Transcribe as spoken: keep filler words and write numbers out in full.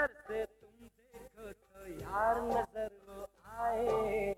नजर से तुम देखो तो यार नजर वो आए।